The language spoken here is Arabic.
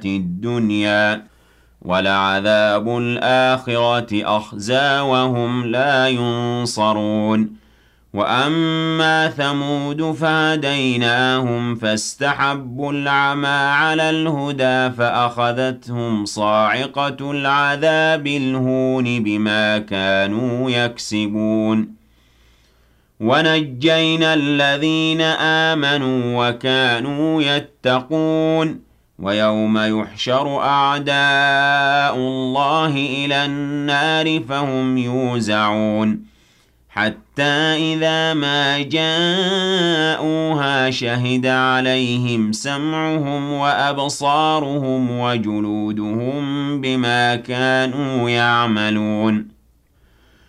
الدُّنْيَا وَلَعَذَابُ الْآخِرَةِ أَخْزَىٰ وَهُمْ لَا يُنصَرُونَ وَأَمَّا ثَمُودُ فَهَدَيْنَاهُمْ فَاسْتَحَبُّوا الْعَمَىٰ عَلَى الْهُدَىٰ فَأَخَذَتْهُمْ صَاعِقَةُ الْعَذَابِ الْهُونِ بِمَا كَانُوا يَكْسِبُونَ وَنَجَّيْنَا الَّذِينَ آمَنُوا وَكَانُوا يَتَّقُونَ وَيَوْمَ يُحْشَرُ أَعْدَاءُ اللَّهِ إِلَى النَّارِ فَهُمْ يُوزَعُونَ حَتَّىٰ إِذَا مَا جَاءُوهَا شَهِدَ عَلَيْهِمْ سَمْعُهُمْ وَأَبْصَارُهُمْ وَجُلُودُهُم بِمَا كَانُوا يَعْمَلُونَ